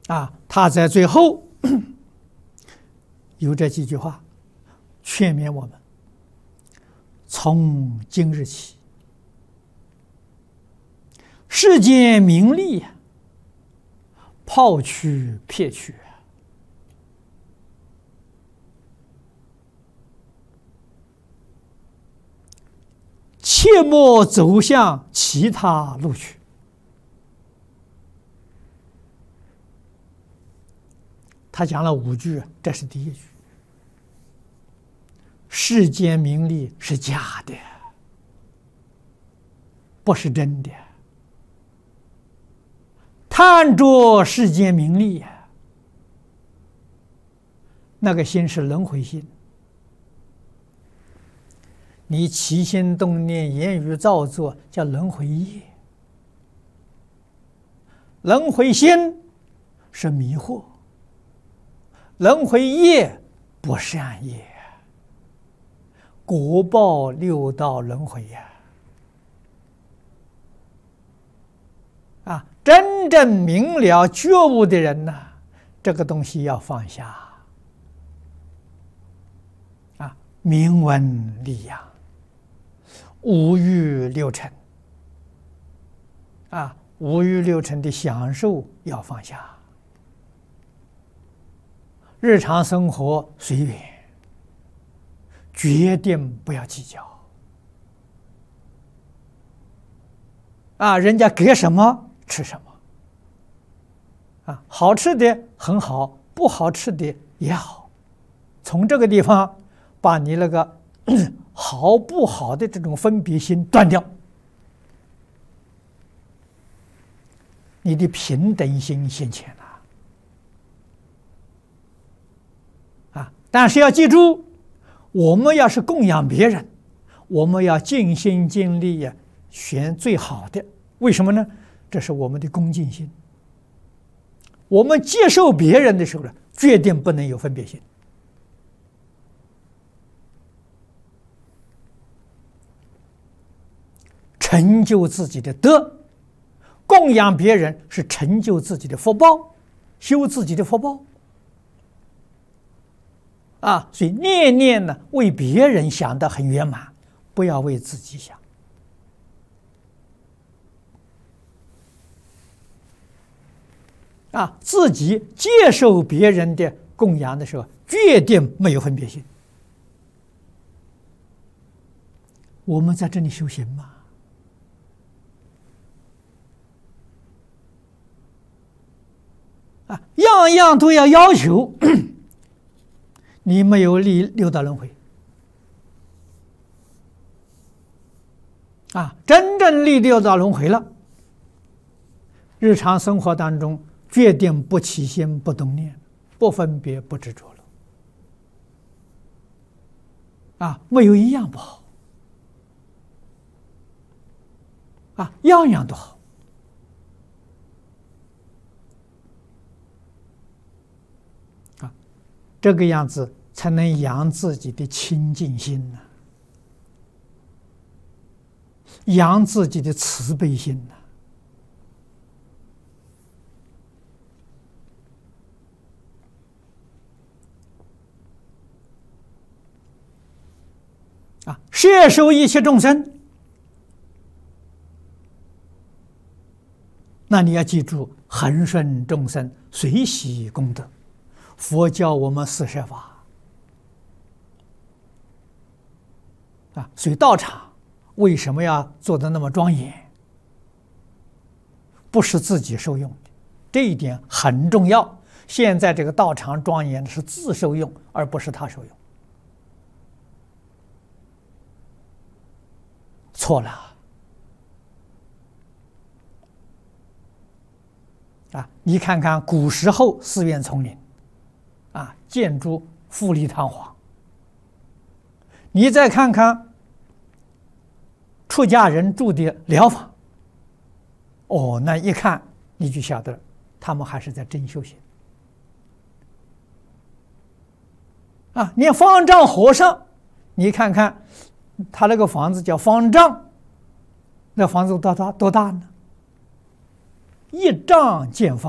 他在最后有这几句话，劝勉我们：从今日起，世间名利抛去撇去，切莫走向其他路去。他讲了5句，这是第1句。世间名利是假的，不是真的。贪着世间名利，那个心是轮回心。你起心动念、言语造作，叫轮回业。轮回心是迷惑，轮回业不善业，果报6道轮回呀！真正明了觉悟的人呢，这个东西要放下。名闻利养，五欲六尘，五欲六尘的享受要放下。日常生活随缘，决定不要计较。人家给什么吃什么，好吃的很好，不好吃的也好。从这个地方把你那个好不好的这种分别心断掉，你的平等心现前了。但是要记住，我们要是供养别人，我们要尽心尽力选最好的。为什么呢？这是我们的恭敬心。我们接受别人的时候呢，决定不能有分别心。成就自己的德，供养别人是成就自己的福报，修自己的福报。所以念念呢，为别人想得很圆满，不要为自己想。自己接受别人的供养的时候，决定没有分别心。我们在这里修行嘛，样样都要求，你没有立6道轮回。真正立6道轮回了，日常生活当中决定不起心不动念，不分别不执着了。没有一样不好，样样都好。这个样子才能养自己的清净心呢，养自己的慈悲心呢。摄受一切众生，那你要记住，恒顺众生，随喜功德。佛教我们4摄法，所以道场为什么要做得那么庄严？不是自己受用的，这一点很重要。现在这个道场庄严的是自受用，而不是他受用。错了。你看看古时候寺院丛林，建筑富丽堂皇。你再看看出家人住的寮房，那一看你就晓得他们还是在真修行。连方丈和尚，你看看他那个房子叫方丈，那房子多大呢？1丈见方。